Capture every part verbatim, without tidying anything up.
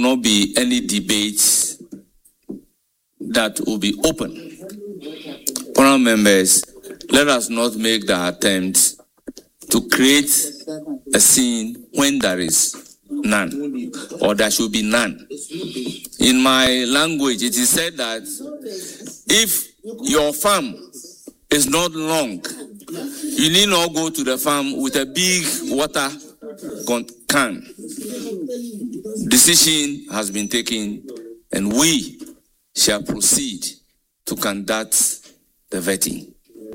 not be any debates that will be open. Panel members, let us not make the attempt to create a scene when there is none, or there should be none. In my language, it is said that if your farm is not long, you need not go to the farm with a big water can. Decision has been taken, and we shall proceed to conduct the vetting.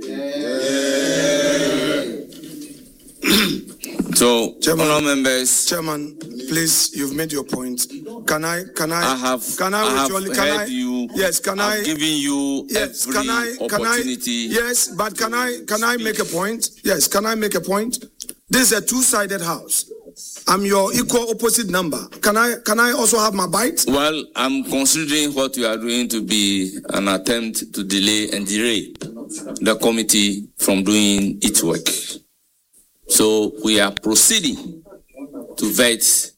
So, Chairman, honourable members, Chairman, please, you've made your point. Can I, can I, I have, can I, I have virtually, heard can I, you. yes, can I've I, given you yes, every can I, can opportunity. I, yes, but can I, can I make a point? Yes, can I make a point? This is a two-sided house. I'm your equal opposite number. Can I, can I also have my bite? Well, I'm considering what you are doing to be an attempt to delay and derail the committee from doing its work. So we are proceeding to vet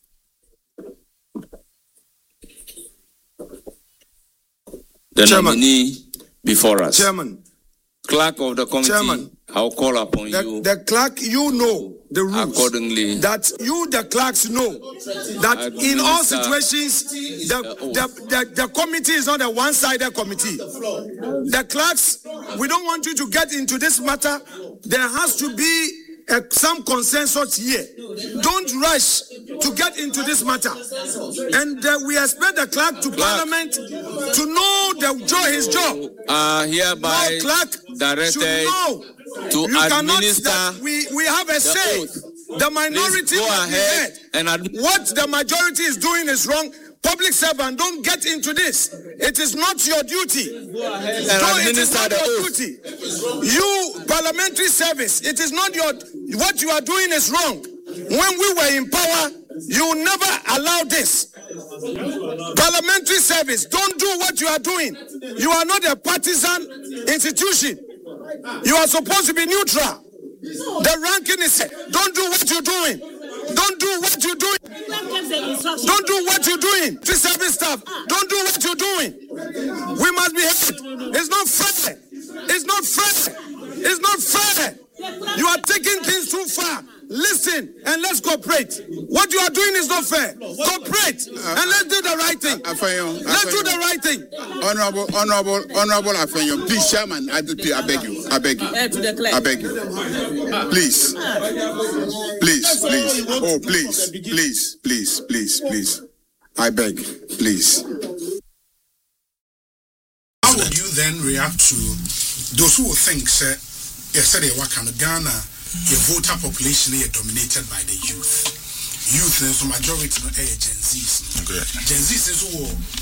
the Chairman. nominee before us. Chairman. Clerk of the committee, Chairman. I'll call upon The, you. the clerk, you know the rules. Accordingly. That you, the clerks, know that in all situations, the, the, the, the committee is not a one-sided committee. The clerks, we don't want you to get into this matter. There has to be a, some consensus here. Don't rush to get into this matter. And uh, we expect the clerk to Clerk. Parliament to know the job, his job. Uh, hereby No clerk directed should know. to You cannot, administer that we, we have a say. oath. The minority Please go must be ahead heard. and ad- What the majority is doing is wrong. Public servant, don't get into this. It is not your duty. and No, it is administer not the your oath. duty. You, parliamentary service, it is not your, what you are doing is wrong. When we were in power, you never allowed this. Parliamentary service, don't do what you are doing. You are not a partisan institution. You are supposed to be neutral. The ranking is, don't do what you're doing. Don't do what you're doing. Don't do what you're doing. The service staff, don't do what you're doing. We must be heard. It's not fair. It's not fair. It's not fair. You are taking things too far. Listen and let's cooperate. What you are doing is not fair. Cooperate and let's do the right thing. Let's do the right thing. Honorable, honorable, honorable Afenyo, please, Chairman, I, I beg you, I beg you, I beg you, please, please, please, oh, please, please, please, please, please, I beg, please. How would you then react to those who think, say, yesterday, what kind of Ghana? The voter population is dominated by the youth. Youth is the majority of Gen Zs. Okay. Gen Zs is who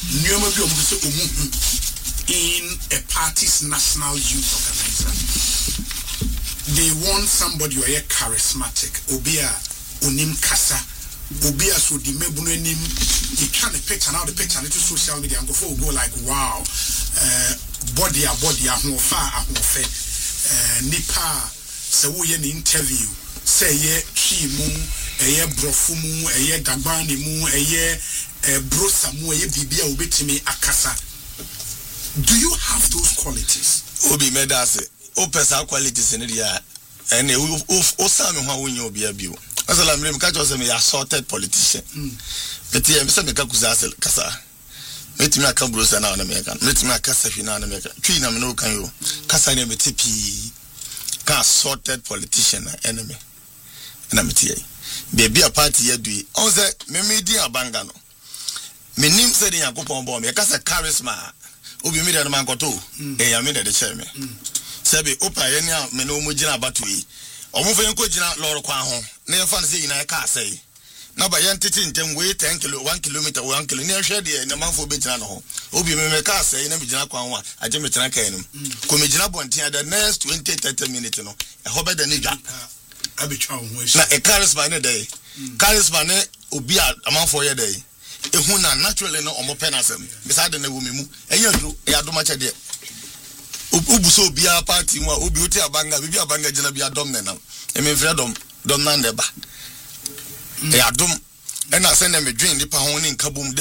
in a party's national youth organizer. They want somebody who is charismatic, Obia Unim Kasa, Obia so the mebunim. You can't picture now the picture into social media and go for go like wow, uh, body a body a home far a home fair, nipa. So we an interview say ye chi mu a ye brofumu a ye dagbani mu a ye brosamu a ye bibia ubetimi akasa. Do you have those qualities? Obi medase o pesa qualities in the and o sami ho wonye obi abio asala mrem ka chose me assaulted politician beti em se me ka kuza kasa metimi aka brosa na na me ka metimi aka safi na na me ka twi na me no kan yo kasa ne meti pi ka sorted politician enemy na metie baby a party yadui on say me medi abanga no menim se de yakopon bo me ka say charisma obi me de na mankoto e ya me de che me sebe opa ye ne me no mo gina abato yi omo fe nko gina loro kwa ho na ye fa ne se yina ka say na ba yan titi ntem we ten kilo one kilometer one kilo ne hwe de na manfo be gina no ho obi me me ka say na me gina kwa ho a aje me tena kan nim ko me gina bonten the next twenty thirty minutes no e ho be de ne dwa abetwa ho na e charisma ne dey charisma ne obi a amanfo ye dey e hu na naturally no omo penasem beside na wo me mu enya dro e adoma che de ubuso obi a party mu a obi uti abanga bibi abanga gina bi adom ne na e me frɛ dom dom na ndeba e adom e na sɛ na me dwen nipa ho ne nkabom